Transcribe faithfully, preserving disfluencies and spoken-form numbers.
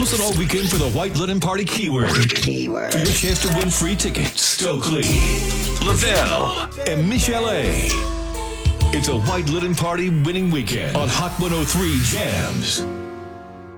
Listen all weekend for the White Linen Party keyword. Keyword. For your chance to win free tickets. Stokely, Lavelle, and Michelle A. It's a White Linen Party winning weekend on Hot one oh three Jams.